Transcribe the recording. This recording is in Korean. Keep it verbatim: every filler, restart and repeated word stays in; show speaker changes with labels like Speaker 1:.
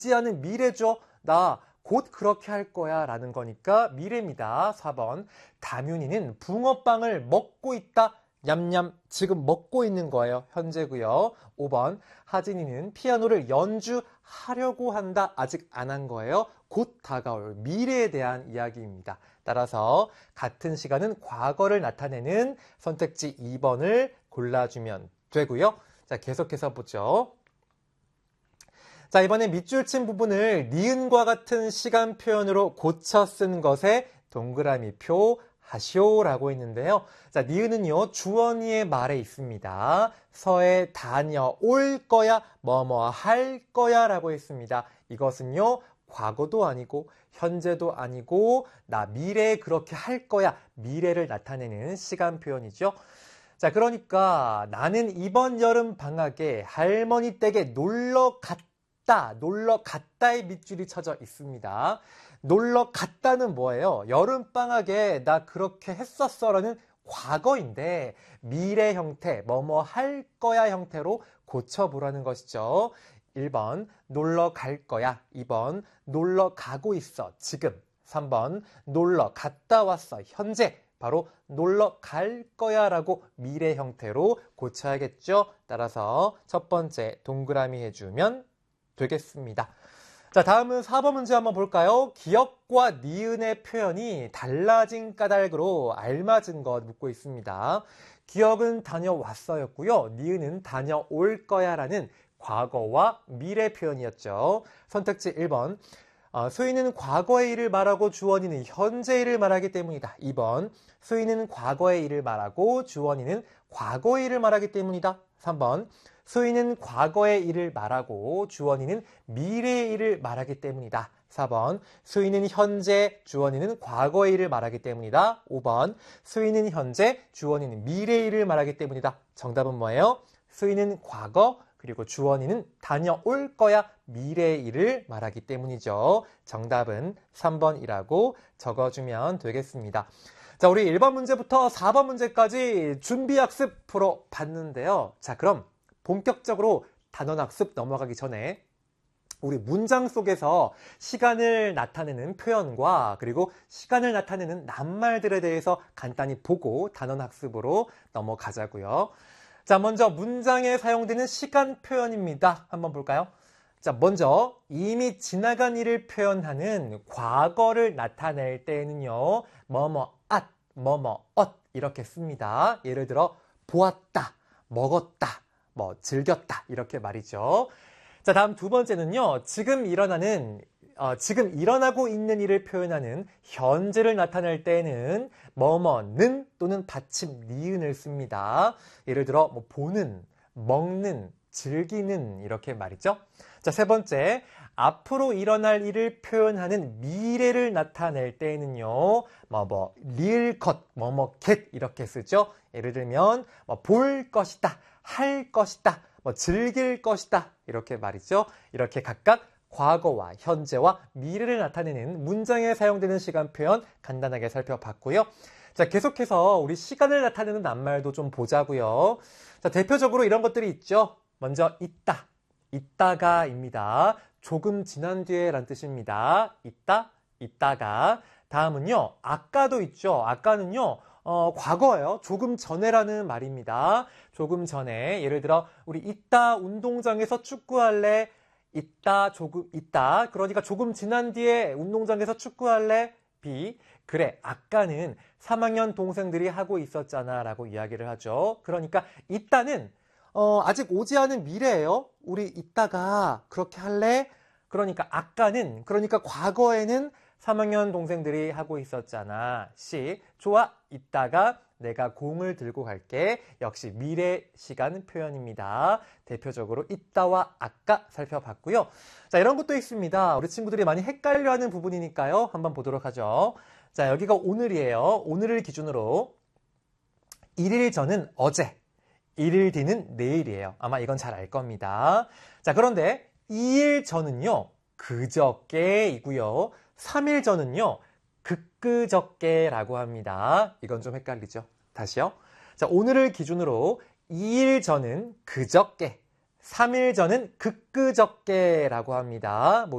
Speaker 1: 않은 미래죠. 나 곧 그렇게 할 거야 라는 거니까 미래입니다. 사 번 다윤이는 붕어빵을 먹고 있다. 냠냠 지금 먹고 있는 거예요. 현재고요. 오 번 하진이는 피아노를 연주하려고 한다. 아직 안 한 거예요. 곧 다가올 미래에 대한 이야기입니다. 따라서 같은 시간은 과거를 나타내는 선택지 이 번을 골라주면 되고요. 자, 계속해서 보죠. 자, 이번에 밑줄 친 부분을 니은과 같은 시간 표현으로 고쳐 쓴 것에 동그라미 표 하시오라고 있는데요. 자, 니은은요, 주원이의 말에 있습니다. 서에 다녀올 거야, 뭐뭐 할 거야 라고 했습니다. 이것은요, 과거도 아니고, 현재도 아니고, 나 미래에 그렇게 할 거야, 미래를 나타내는 시간 표현이죠. 자, 그러니까 나는 이번 여름 방학에 할머니 댁에 놀러 갔다. 놀러 갔다의 밑줄이 쳐져 있습니다. 놀러 갔다는 뭐예요? 여름방학에 나 그렇게 했었어라는 과거인데 미래 형태, 뭐뭐 할 거야 형태로 고쳐보라는 것이죠. 일 번 놀러 갈 거야. 이 번 놀러 가고 있어. 지금. 삼 번 놀러 갔다 왔어. 현재. 바로 놀러 갈 거야 라고 미래 형태로 고쳐야겠죠. 따라서 첫 번째 동그라미 해주면 되겠습니다. 자, 다음은 사 번 문제 한번 볼까요? 기억과 니은의 표현이 달라진 까닭으로 알맞은 것 묻고 있습니다. 기억은 다녀왔어였고요. 니은은 다녀올 거야 라는 과거와 미래 표현이었죠. 선택지 일 번 어, 수인은 과거의 일을 말하고 주원이는 현재 일을 말하기 때문이다. 이 번 수인은 과거의 일을 말하고 주원이는 과거의 일을 말하기 때문이다. 삼 번 수인은 과거의 일을 말하고 주원이는 미래의 일을 말하기 때문이다. 사 번 수인은 현재, 주원이는 과거의 일을 말하기 때문이다. 오 번 수인은 현재, 주원이는 미래의 일을 말하기 때문이다. 정답은 뭐예요? 수인은 과거, 그리고 주원이는 다녀올 거야, 미래의 일을 말하기 때문이죠. 정답은 삼 번이라고 적어주면 되겠습니다. 자, 우리 일 번 문제부터 사 번 문제까지 준비학습 풀어봤는데요. 자, 그럼 본격적으로 단원학습 넘어가기 전에 우리 문장 속에서 시간을 나타내는 표현과 그리고 시간을 나타내는 낱말들에 대해서 간단히 보고 단원학습으로 넘어가자고요. 자, 먼저 문장에 사용되는 시간 표현입니다. 한번 볼까요? 자, 먼저 이미 지나간 일을 표현하는 과거를 나타낼 때에는요. 뭐뭐 앗, 뭐뭐 엇 이렇게 씁니다. 예를 들어 보았다, 먹었다, 뭐 즐겼다 이렇게 말이죠. 자, 다음 두 번째는요. 지금 일어나는 어, 지금 일어나고 있는 일을 표현하는 현재를 나타낼 때는 뭐뭐는 또는 받침 니은을 씁니다. 예를 들어 뭐 보는, 먹는, 즐기는 이렇게 말이죠. 자, 세 번째, 앞으로 일어날 일을 표현하는 미래를 나타낼 때는요. 뭐 뭐 리을 것, 뭐뭐 겟 이렇게 쓰죠. 예를 들면 뭐 볼 것이다, 할 것이다, 뭐 즐길 것이다 이렇게 말이죠. 이렇게 각각 과거와 현재와 미래를 나타내는 문장에 사용되는 시간 표현 간단하게 살펴봤고요. 자, 계속해서 우리 시간을 나타내는 낱말도 좀 보자고요. 자, 대표적으로 이런 것들이 있죠. 먼저 있다, 있다가입니다. 조금 지난 뒤에 란 뜻입니다. 있다, 있다가. 다음은요, 아까도 있죠. 아까는요, 어, 과거예요. 조금 전에라는 말입니다. 조금 전에. 예를 들어 우리 이따 운동장에서 축구할래. 이따 조금 있다. 그러니까 조금 지난 뒤에 운동장에서 축구할래. B. 그래, 아까는 삼 학년 동생들이 하고 있었잖아 라고 이야기를 하죠. 그러니까 이따는 어, 아직 오지 않은 미래예요. 우리 이따가 그렇게 할래? 그러니까 아까는, 그러니까 과거에는 삼 학년 동생들이 하고 있었잖아. C. 좋아, 이따가 내가 공을 들고 갈게. 역시 미래 시간 표현입니다. 대표적으로 이따와 아까 살펴봤고요. 자, 이런 것도 있습니다. 우리 친구들이 많이 헷갈려하는 부분이니까요. 한번 보도록 하죠. 자, 여기가 오늘이에요. 오늘을 기준으로 일 일 전은 어제, 일 일 뒤는 내일이에요. 아마 이건 잘 알 겁니다. 자, 그런데 이 일 전은요, 그저께이고요. 삼 일 전은요, 그끄저께라고 합니다. 이건 좀 헷갈리죠? 다시요. 자, 오늘을 기준으로 이 일 전은 그저께, 삼 일 전은 그끄저께라고 합니다.